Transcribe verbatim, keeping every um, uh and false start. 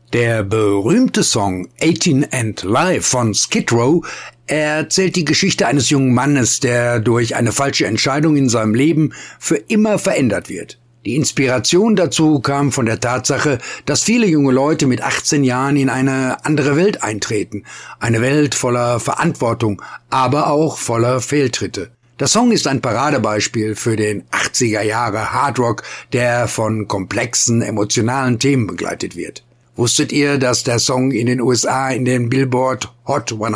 Der berühmte Song eighteen and Live von Skid Row erzählt die Geschichte eines jungen Mannes, der durch eine falsche Entscheidung in seinem Leben für immer verändert wird. Die Inspiration dazu kam von der Tatsache, dass viele junge Leute mit achtzehn Jahren in eine andere Welt eintreten. Eine Welt voller Verantwortung, aber auch voller Fehltritte. Der Song ist ein Paradebeispiel für den achtziger Jahre Hardrock, der von komplexen, emotionalen Themen begleitet wird. Wusstet ihr, dass der Song in den U S A in den Billboard Hot